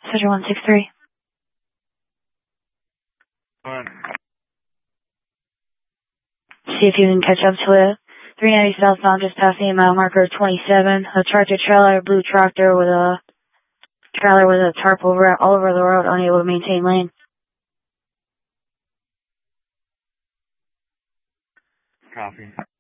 Schedule 163. See if you can catch up to it. 390 southbound, just passing mile marker 27. A tractor trailer, blue tractor with a tarp over it, all over the road, unable to maintain lane. Copy.